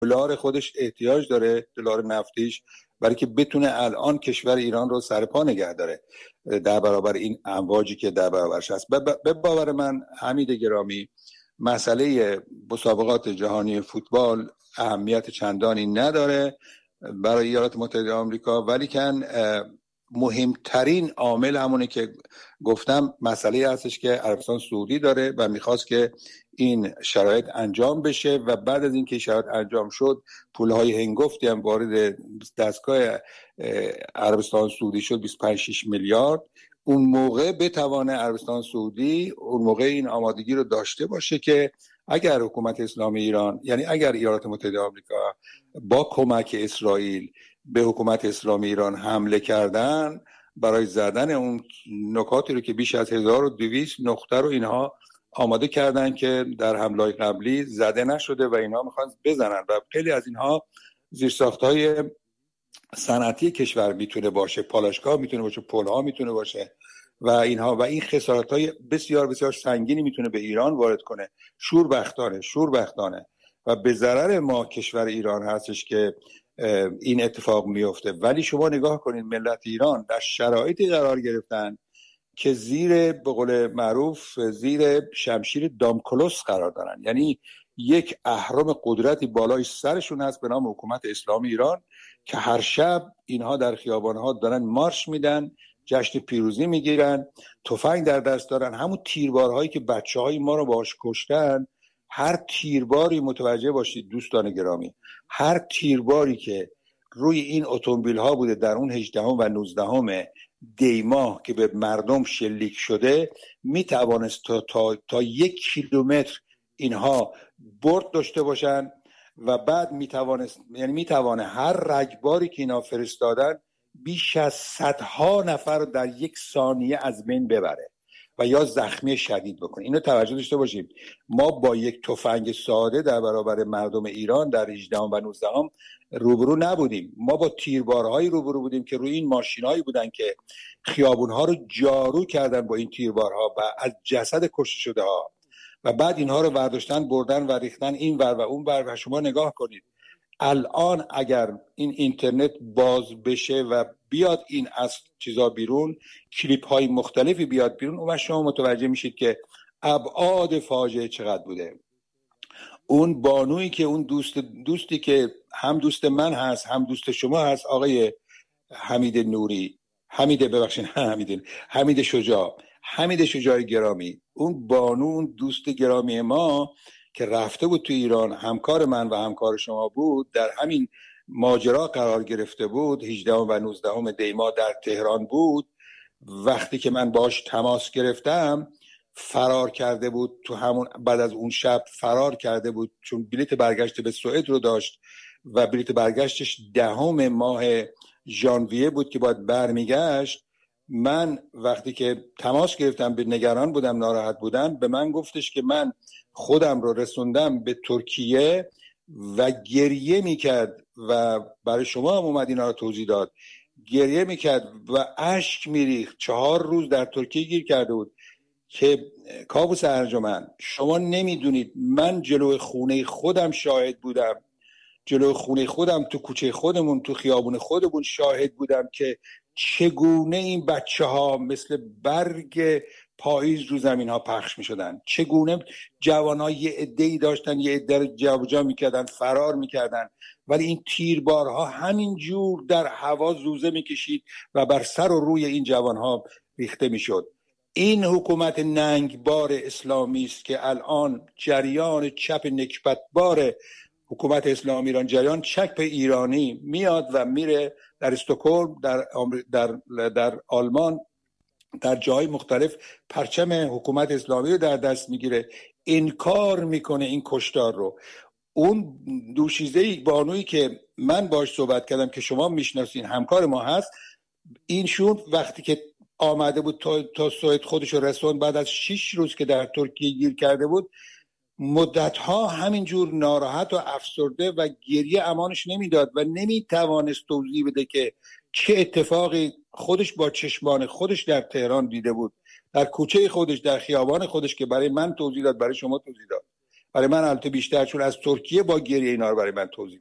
دلار خودش احتیاج داره، دلار نفتیش، برای که بتونه الان کشور ایران رو سر پا نگه داره در برابر این امواجی که در برابرش هست. به باور من حمید گرامی، مسئله مسابقات جهانی فوتبال اهمیت چندانی نداره برای ایالات متحده آمریکا، ولی کن مهمترین عامل همونه که گفتم مسئله هستش که عربستان سعودی داره و میخواست که این شرایط انجام بشه و بعد از اینکه شرایط انجام شد پولهای هنگفتی هم وارد دستگاه عربستان سعودی شد، 25-6 میلیارد. اون موقع بتوانه عربستان سعودی اون موقع این آمادگی رو داشته باشه که اگر حکومت اسلامی ایران، یعنی اگر ایالات متحده آمریکا با کمک اسرائیل به حکومت اسلامی ایران حمله کردن، برای زدن اون نکاتی رو که بیش از 1200 نقطه رو اینها آماده کردن که در حمله قبلی زده نشده و اینها میخوان بزنن و خیلی از اینها زیرساخت‌های صنعتی کشور میتونه باشه، پالایشگاه میتونه باشه، پل‌ها میتونه باشه و اینها و این خسارت‌های بسیار بسیار سنگینی میتونه به ایران وارد کنه. شوربختانه و به ضرر ما کشور ایران هستش که این اتفاق میفته. ولی شما نگاه کنید ملت ایران در شرایطی قرار گرفتن که زیر به قول معروف زیر شمشیر دامکلوس قرار دارن، یعنی یک اهرم قدرتی بالای سرشون هست به نام حکومت اسلامی ایران که هر شب اینها در خیابانها دارن مارش میدن، جشن پیروزی میگیرن، تفنگ در دست دارن. همون تیربارهایی که بچه‌های ما رو باهاش کشتن، هر تیرباری متوجه باشید دوستان گرامی، هر تیرباری که روی این اتومبیل ها بوده در اون 18 و 19 دی ماه که به مردم شلیک شده، میتوانست تا 1 کیلومتر اینها برد داشته باشن و بعد میتوانه هر رگباری که اینا فرستادن بیش از صدها نفر رو در 1 ثانیه از بین ببره و یا زخمی شدید بکنه. اینو توجه داشته باشیم، ما با یک تفنگ ساده در برابر مردم ایران در 18 و 19 روبرو نبودیم، ما با تیربارهایی روبرو بودیم که روی این ماشینایی بودن که خیابونها رو جارو کردن با این تیربارها و از جسد کشته شده ها و بعد اینها رو برداشتن بردن و ریختن این ور و اون ور. و شما نگاه کنید الان اگر این اینترنت باز بشه و بیاد این از چیزا بیرون، کلیپ های مختلفی بیاد بیرون، اون شما متوجه میشید که ابعاد فاجعه چقدر بوده. اون بانویی که اون دوستی که هم دوست من هست هم دوست شما هست، آقای حمید نوری، حمید شجاع گرامی، اون بانو، اون دوست گرامی ما که رفته بود تو ایران، همکار من و همکار شما بود، در همین ماجرا قرار گرفته بود، 18 و 19 دی ماه در تهران بود. وقتی که من باش تماس گرفتم فرار کرده بود، تو همون بعد از اون شب فرار کرده بود، چون بلیت برگشت به سوئد رو داشت و بلیت برگشتش 10 ماه ژانویه بود که باید برمیگشت. من وقتی که تماس گرفتم به نگران بودم، ناراحت بودم، به من گفتش که من خودم رو رسوندم به ترکیه و گریه میکرد و برای شما هم اومد اینا رو توضیح داد، گریه میکرد و اشک میریخت. 4 روز در ترکیه گیر کرده بود که کابوس ارجمند، شما نمیدونید من جلوی خونه خودم شاهد بودم، جلوی خونه خودم تو کوچه خودمون تو خیابون خودمون شاهد بودم که چگونه این بچه ها مثل برگ پاییز رو زمین ها پخش می شدن، چگونه جوان ها یه عده‌ای داشتن یه عده رو جابجا می کردن، فرار می کردن، ولی این تیربارها همین جور در هوا زوزه می کشید و بر سر و روی این جوان ها ریخته می شد. این حکومت ننگبار اسلامی است که الان جریان چپ نکبتبار حکومت اسلامی ایران، جریان چپ ایرانی میاد و میره در استکهلم، در آلمان، در جای مختلف پرچم حکومت اسلامی رو در دست میگیره، انکار میکنه این کشتار رو. اون دوشیزه بانویی که من باش صحبت کردم که شما میشناسین، همکار ما هست، اینشون وقتی که آمده بود تا سوئد خودش رو رسوند، بعد از 6 روز که در ترکیه گیر کرده بود، مدتها همینجور ناراحت و افسرده و گریه امانش نمیداد و نمیتوانست توضیح بده که چه اتفاقی خودش با چشمان خودش در تهران دیده بود، در کوچه خودش، در خیابان خودش، که برای من توضیح داد، برای شما توضیح داد. برای من البته بیشتر، چون از ترکیه با گریه اینا رو برای من توضیح